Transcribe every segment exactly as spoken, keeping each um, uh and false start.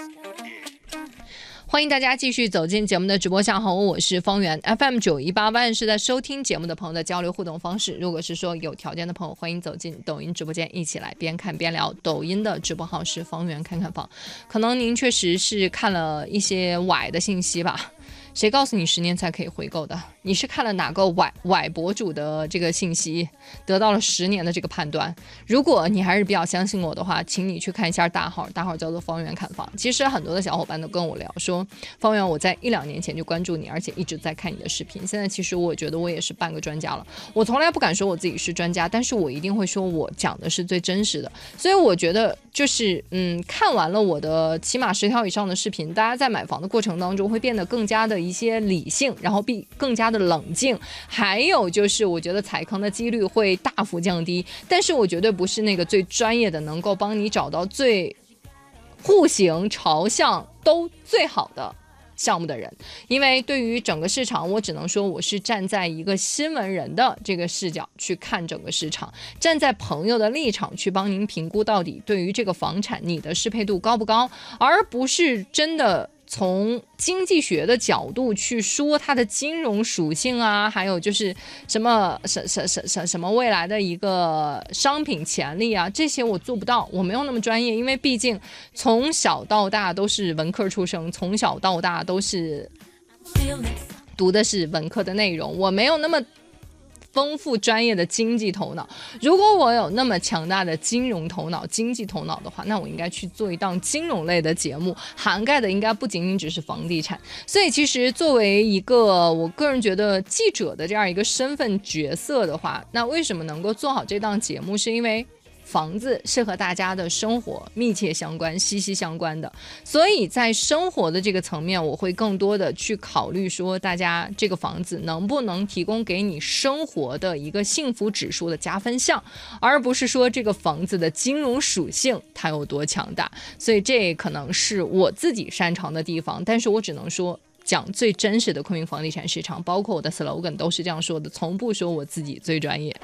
欢迎大家继续走进节目的直播现场，我是方圆 F M 九一八万是在收听节目的朋友的交流互动方式。如果是说有条件的朋友，欢迎走进抖音直播间一起来边看边聊。抖音的直播号是方圆看看房，可能您确实是看了一些歪的信息吧。谁告诉你十年才可以回购的？你是看了哪个歪歪博主的这个信息，得到了十年的这个判断？如果你还是比较相信我的话，请你去看一下大号，大号叫做方圆看房。其实很多的小伙伴都跟我聊说，方圆，我在一两年前就关注你，而且一直在看你的视频。现在其实我觉得我也是半个专家了。我从来不敢说我自己是专家，但是我一定会说我讲的是最真实的。所以我觉得就是嗯，看完了我的起码十条以上的视频，大家在买房的过程当中会变得更加的一些理性，然后必更加的冷静，还有就是我觉得踩坑的几率会大幅降低。但是我绝对不是那个最专业的，能够帮你找到最户型朝向都最好的项目的人，因为对于整个市场，我只能说我是站在一个新闻人的这个视角去看整个市场，站在朋友的立场去帮您评估到底对于这个房产你的适配度高不高，而不是真的从经济学的角度去说它的金融属性啊，还有就是什么什什什什什么未来的一个商品潜力啊，这些我做不到，我没有那么专业，因为毕竟从小到大都是文科出生，从小到大都是读的是文科的内容，我没有那么丰富专业的经济头脑。如果我有那么强大的金融头脑、经济头脑的话，那我应该去做一档金融类的节目，涵盖的应该不仅仅只是房地产。所以其实作为一个我个人觉得记者的这样一个身份角色的话，那为什么能够做好这档节目，是因为房子是和大家的生活密切相关、息息相关的，所以在生活的这个层面，我会更多的去考虑说，大家这个房子能不能提供给你生活的一个幸福指数的加分项，而不是说这个房子的金融属性它有多强大。所以这可能是我自己擅长的地方，但是我只能说讲最真实的昆明房地产市场，包括我的 slogan 都是这样说的，从不说我自己最专业。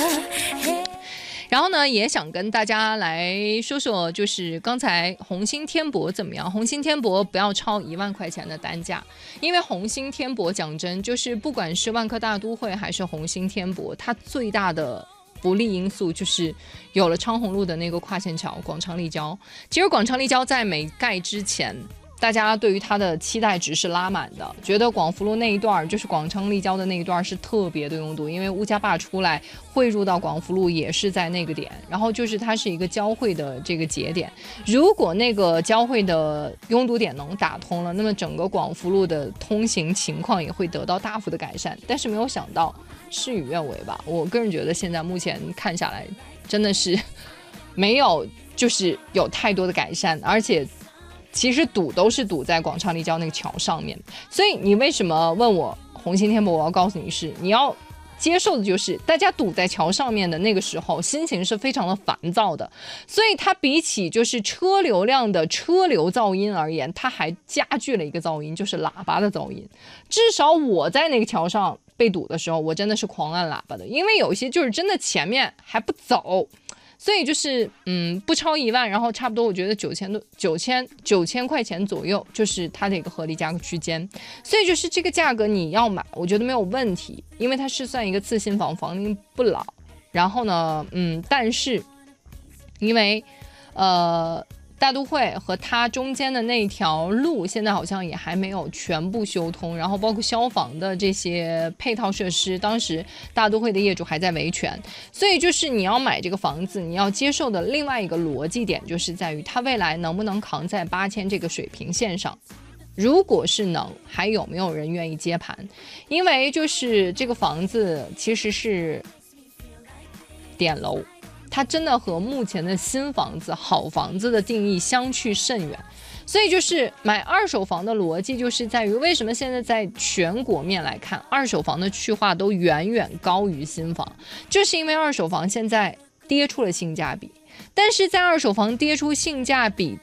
然后呢，也想跟大家来说说，就是刚才红星天博怎么样？红星天博不要超一万块钱的单价，因为红星天博讲真，就是不管是万科大都会还是红星天博，它最大的不利因素就是有了昌宏路的那个跨线桥广昌立交。其实广昌立交在没盖之前，大家对于它的期待值是拉满的，觉得广福路那一段就是广昌立交的那一段是特别的拥堵，因为乌家坝出来汇入到广福路也是在那个点，然后就是它是一个交汇的这个节点，如果那个交汇的拥堵点能打通了，那么整个广福路的通行情况也会得到大幅的改善。但是没有想到事与愿违吧，我个人觉得现在目前看下来真的是没有就是有太多的改善，而且其实堵都是堵在广昌立交那个桥上面。所以你为什么问我红星天博，我要告诉你是你要接受的就是大家堵在桥上面的那个时候心情是非常的烦躁的，所以它比起就是车流量的车流噪音而言，它还加剧了一个噪音，就是喇叭的噪音。至少我在那个桥上被堵的时候，我真的是狂按喇叭的，因为有些就是真的前面还不走，所以就是嗯不超一万，然后差不多我觉得九千多九千九千块钱左右就是它的一个合理价格区间。所以就是这个价格你要买我觉得没有问题，因为它是算一个次新房，房龄不老。然后呢嗯但是因为呃大都会和它中间的那条路现在好像也还没有全部修通，然后包括消防的这些配套设施，当时大都会的业主还在维权。所以就是你要买这个房子，你要接受的另外一个逻辑点就是在于它未来能不能扛在八千这个水平线上。如果是能，还有没有人愿意接盘？因为就是这个房子其实是点楼，它真的和目前的新房子、好房子的定义相去甚远。所以就是买二手房的逻辑就是在于，为什么现在在全国面来看，二手房的去化都远远高于新房，就是因为二手房现在跌出了性价比。但是在二手房跌出性价比